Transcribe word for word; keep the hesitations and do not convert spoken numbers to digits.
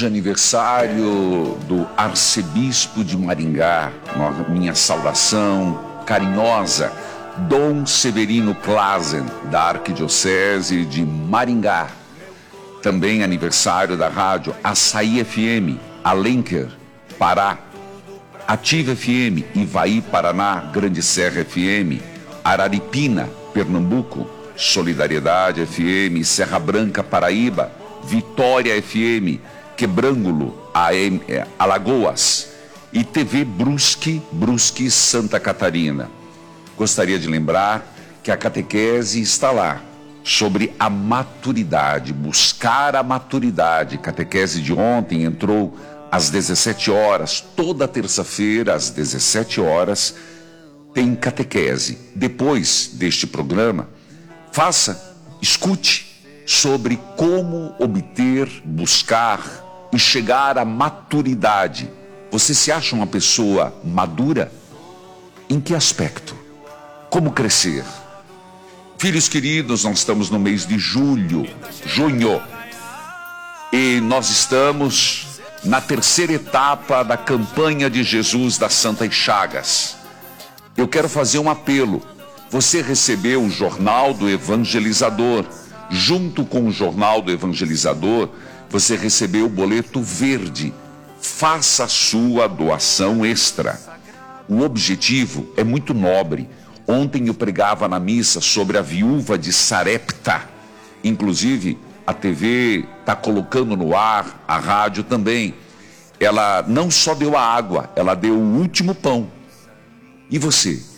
Hoje é aniversário do arcebispo de Maringá. Minha saudação carinhosa, Dom Severino Clasen, da Arquidiocese de Maringá. Também aniversário da rádio Açaí F M, Alenquer, Pará. Ativa F M, Ivaí, Paraná. Grande Serra F M, Araripina, Pernambuco. Solidariedade F M, Serra Branca, Paraíba. Vitória F M, Quebrangulo, A M, Alagoas. E T V Brusque, Brusque, Santa Catarina. Gostaria de lembrar que a catequese está lá, sobre a maturidade, buscar a maturidade. Catequese de ontem entrou às dezessete horas, toda terça-feira às dezessete horas tem catequese. Depois deste programa, faça, escute sobre como obter, buscar e chegar à maturidade. Você se acha uma pessoa madura? Em que aspecto? Como crescer? Filhos queridos, nós estamos no mês de julho, junho, e nós estamos na terceira etapa da campanha de Jesus das Santas Chagas. Eu quero fazer um apelo. Você recebeu o Jornal do Evangelizador. Junto com o Jornal do Evangelizador, você recebeu o boleto verde. Faça a sua doação extra. O objetivo é muito nobre. Ontem eu pregava na missa sobre a viúva de Sarepta. Inclusive, a T V está colocando no ar, a rádio também. Ela não só deu a água, ela deu o último pão. E você?